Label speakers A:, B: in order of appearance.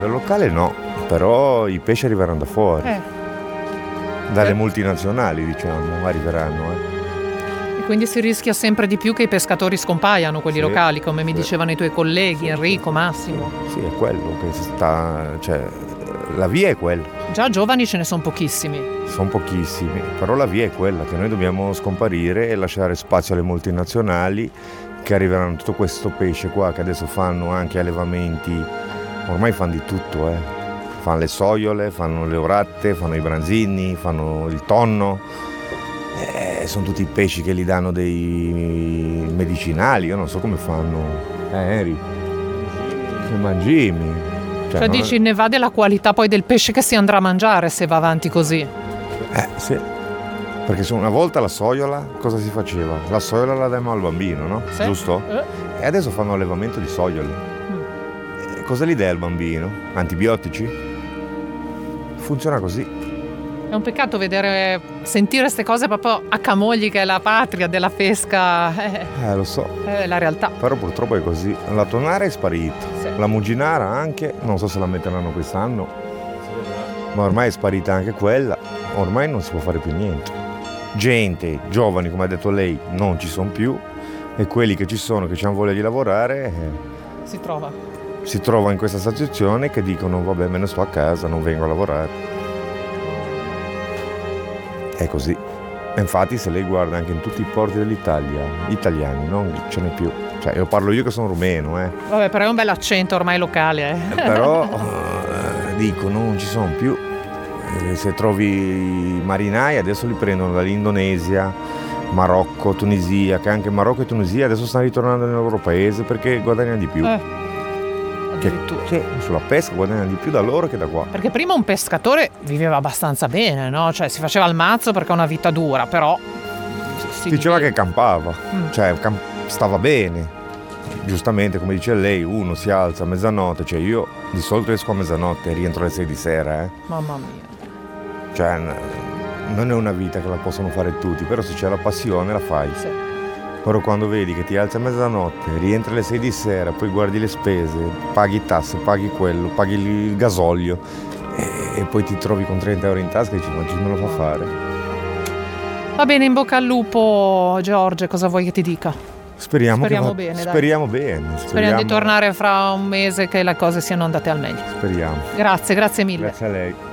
A: Del locale no, però i pesci arriveranno da fuori. Dalle multinazionali, diciamo, arriveranno.
B: E quindi si rischia sempre di più che i pescatori scompaiano, quelli
A: Sì,
B: locali, come mi
A: sì.
B: dicevano i tuoi colleghi, Enrico, Massimo.
A: Sì, è quello che sta. Cioè, la via è quella.
B: Già giovani ce ne sono pochissimi.
A: Sono pochissimi, però la via è quella, che noi dobbiamo scomparire e lasciare spazio alle multinazionali che arriveranno tutto questo pesce qua, che adesso fanno anche allevamenti, ormai fanno di tutto, Fanno le soiole, fanno le oratte, fanno i branzini, fanno il tonno. Sono tutti pesci che gli danno dei medicinali, io non so come fanno. Henry? I mangimi.
B: Cioè dici ne va della qualità poi del pesce che si andrà a mangiare se va avanti così.
A: Sì. Perché una volta la soiola, cosa si faceva? La soiola la diamo al bambino, no?
B: Sì.
A: Giusto? E adesso fanno allevamento di soiole. Cosa gli dai al bambino? Antibiotici? Funziona così.
B: È un peccato sentire queste cose proprio a Camogli, che è la patria della pesca.
A: Lo so.
B: È la realtà.
A: Però purtroppo è così. La tonara è sparita.
B: Sì.
A: La muginara anche, non so se la metteranno quest'anno. Ma ormai è sparita anche quella. Ormai non si può fare più niente. Gente, giovani, come ha detto lei, non ci sono più. E quelli che ci sono, che hanno voglia di lavorare, si trova in questa situazione che dicono vabbè, me ne sto a casa, non vengo a lavorare. È così. Infatti se lei guarda anche in tutti i porti dell'Italia, italiani, non ce n'è più. Cioè, io parlo io che sono rumeno,
B: Vabbè, però è un bel accento ormai locale,
A: Però dico, non ci sono più. Se trovi i marinai adesso li prendono dall'Indonesia, Marocco, Tunisia, che anche Marocco e Tunisia adesso stanno ritornando nel loro paese perché guadagnano di più.
B: Addirittura.
A: Sì, sulla pesca guadagnano di più da loro che da qua.
B: Perché prima un pescatore viveva abbastanza bene, no? Cioè si faceva il mazzo perché è una vita dura, però
A: diceva che campava, cioè stava bene. Giustamente, come dice lei, uno si alza a mezzanotte, cioè io di solito esco a mezzanotte e rientro alle 6 di sera.
B: Mamma mia.
A: Cioè non è una vita che la possono fare tutti, però se c'è la passione la fai.
B: Sì.
A: Però quando vedi che ti alzi a mezzanotte, rientri alle 6 di sera, poi guardi le spese, paghi tasse, paghi quello, paghi il gasolio e poi ti trovi con 30 euro in tasca e dici ma chi me lo fa fare?
B: Va bene, in bocca al lupo, Giorgio, cosa vuoi che ti dica?
A: Speriamo
B: bene,
A: speriamo bene.
B: Speriamo di tornare fra un mese che le cose siano andate al meglio.
A: Speriamo.
B: Grazie mille.
A: Grazie a lei.